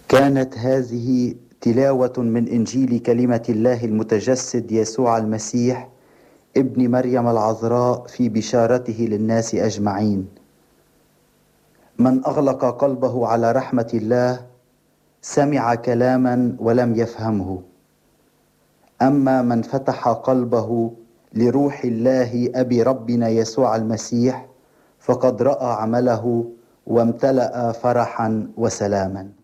كانت هذه تلاوة من إنجيل كلمة الله المتجسد يسوع المسيح ابن مريم العذراء في بشارته للناس أجمعين. من أغلق قلبه على رحمة الله سمع كلاما ولم يفهمه، أما من فتح قلبه لروح الله أبي ربنا يسوع المسيح فقد رأى عمله وامتلأ فرحا وسلاما.